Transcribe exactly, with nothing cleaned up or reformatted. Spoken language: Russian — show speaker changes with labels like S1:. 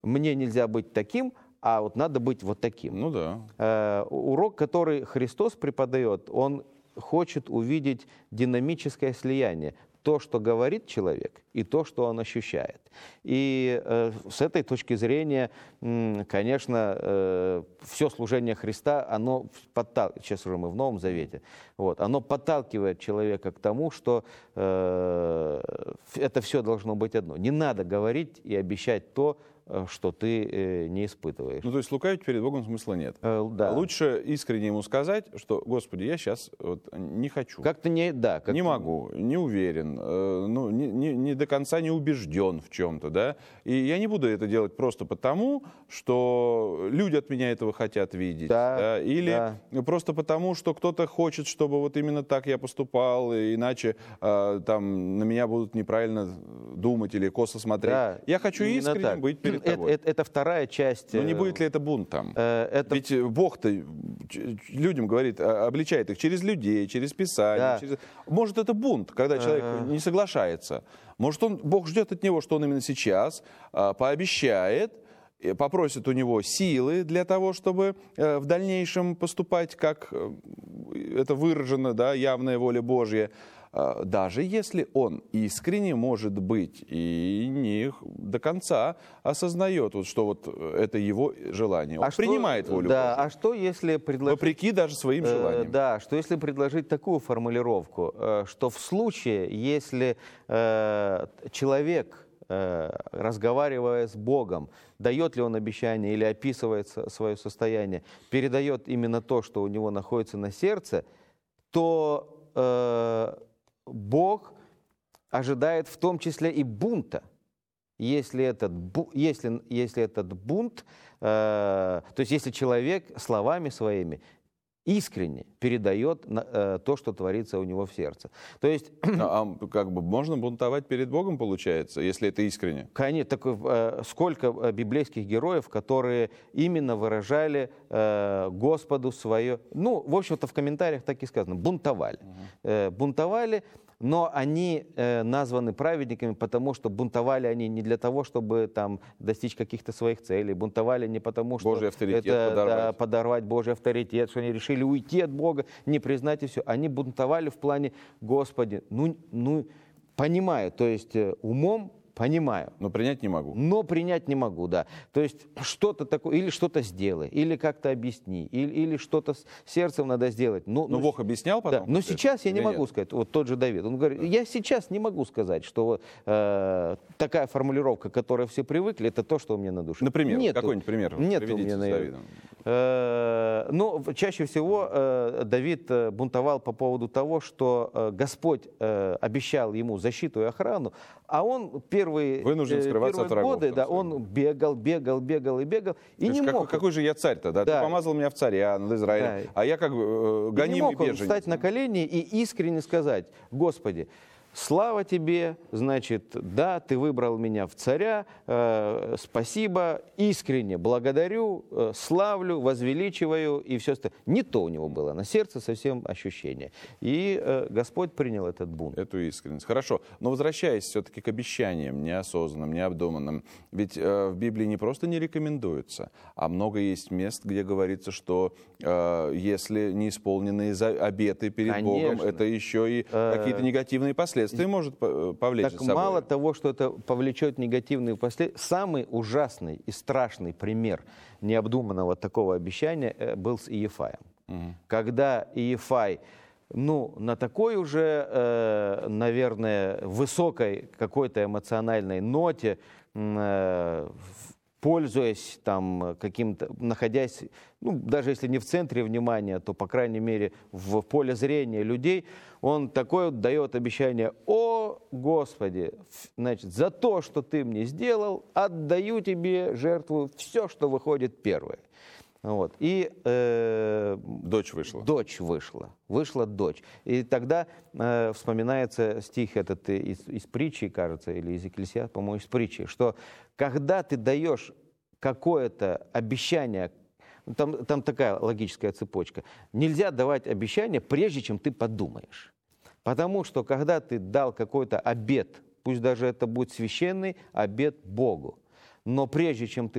S1: мне нельзя быть таким, а вот надо быть вот таким.
S2: Ну да.
S1: Э, урок, который Христос преподает, он хочет увидеть динамическое слияние. То, что говорит человек, и то, что он ощущает. И э, с этой точки зрения, м, конечно, э, все служение Христа, оно подталкивает, сейчас уже мы в Новом Завете, вот, оно подталкивает человека к тому, что э, это все должно быть одно. Не надо говорить и обещать то, что ты э, не испытываешь.
S2: Ну, то есть лукавить перед Богом смысла нет.
S1: Э, да.
S2: Лучше искренне ему сказать, что, Господи, я сейчас вот не хочу.
S1: Как-то не, да, как
S2: не могу, не уверен, э, ну, не, не, не до конца не убежден в чем-то, да. И я не буду это делать просто потому, что люди от меня этого хотят видеть.
S1: Да,
S2: да, или
S1: да.
S2: просто потому, что кто-то хочет, чтобы вот именно так я поступал, и иначе э, там на меня будут неправильно думать или косо смотреть.
S1: Да,
S2: я хочу
S1: именно
S2: искренне
S1: так.
S2: быть перед
S1: это,
S2: тобой.
S1: Это, это вторая часть.
S2: Но не будет ли это бунтом?
S1: Э, это...
S2: Ведь Бог-то людям говорит, обличает их через людей, через Писание.
S1: Да.
S2: Через... Может, это бунт, когда человек
S1: А-а-а.
S2: не соглашается. Может, он, Бог ждет от него, что он именно сейчас а, пообещает, попросит у него силы для того, чтобы э, в дальнейшем поступать, как э, это выражено, да, явная воля Божья. Даже если он искренне, может быть, и не до конца осознает, вот, что вот это его желание. Он
S1: а
S2: принимает
S1: что,
S2: волю
S1: да,
S2: Божью.
S1: А что если предложить...
S2: Вопреки даже своим желаниям.
S1: Э, да, что если предложить такую формулировку, э, что в случае, если э, человек, э, разговаривая с Богом, дает ли он обещание или описывает свое состояние, передает именно то, что у него находится на сердце, то... Э, Бог ожидает в том числе и бунта. Если этот, если, если этот бунт, э, то есть если человек словами своими искренне передает э, то, что творится у него в сердце. То есть...
S2: А, а как бы можно бунтовать перед Богом, получается, если это искренне?
S1: Конечно. Так, э, сколько библейских героев, которые именно выражали э, Господу свое... Ну, в общем-то, в комментариях так и сказано. Бунтовали. Угу. Э, бунтовали, но они э, названы праведниками, потому что бунтовали они не для того, чтобы там достичь каких-то своих целей. Бунтовали не потому, что
S2: Божий авторитет
S1: это
S2: подорвать.
S1: Да, подорвать Божий авторитет, что они решили уйти от Бога, не признать и все. Они бунтовали в плане «Господи, ну, ну понимаю», то есть э, умом понимаю.
S2: Но принять не могу.
S1: Но принять не могу, да. То есть что-то такое, или что-то сделай, или как-то объясни, или, или что-то с сердцем надо сделать. Но,
S2: но
S1: но
S2: Бог объяснял потом?
S1: Да, но сейчас я не могу
S2: нет?
S1: сказать, вот тот же Давид, он говорит, я сейчас не могу сказать, что э, такая формулировка, к которой все привыкли, это то, что у меня на душе.
S2: Например,
S1: Нету,
S2: какой-нибудь пример
S1: нет
S2: приведите
S1: у меня
S2: с
S1: на...
S2: Давидом.
S1: Э, ну, чаще всего э, Давид бунтовал по поводу того, что э, Господь э, обещал ему защиту и охрану, а он первые,
S2: Вынужден скрываться
S1: первые
S2: от врагов,
S1: годы, да, он бегал, бегал, бегал и бегал, и
S2: то
S1: не
S2: есть
S1: мог.
S2: Какой, какой же я царь-то, да?
S1: Да.
S2: Ты помазал меня в царя над Израилем,
S1: Да.
S2: а я как э,
S1: И
S2: гоним
S1: не
S2: и
S1: мог он
S2: беженец.
S1: встать на колени и искренне сказать: Господи, слава тебе, значит, да, ты выбрал меня в царя, э, спасибо, искренне благодарю, э, славлю, возвеличиваю и все остальное. Не то у него было на сердце совсем ощущение. И э, Господь принял этот бунт.
S2: Эту искренность. Хорошо. Но возвращаясь все-таки к обещаниям неосознанным, необдуманным, ведь э, в Библии не просто не рекомендуется, а много есть мест, где говорится, что э, если не исполненные обеты перед
S1: Конечно.
S2: Богом, это еще и
S1: Э,
S2: какие-то негативные последствия может повлечь
S1: Так
S2: за собой.
S1: мало того, что это повлечет негативные последствия, самый ужасный и страшный пример необдуманного такого обещания э, был с Иефаем. Угу. Когда Иефай, ну, на такой уже, э, наверное, высокой какой-то эмоциональной ноте, э, пользуясь там каким-то, находясь, ну, даже если не в центре внимания, то, по крайней мере, в поле зрения людей, он такое вот дает обещание: «О, Господи, значит, за то, что ты мне сделал, отдаю тебе жертву все, что выходит первое». Вот. И э,
S2: дочь вышла.
S1: Дочь вышла. Вышла дочь. И тогда э, вспоминается стих этот из, из притчи, кажется, или из Екклесиаста, по-моему, из притчи, что когда ты даешь какое-то обещание, там, там такая логическая цепочка, нельзя давать обещание, прежде чем ты подумаешь. Потому что когда ты дал какой-то обет, пусть даже это будет священный обет Богу, но прежде чем ты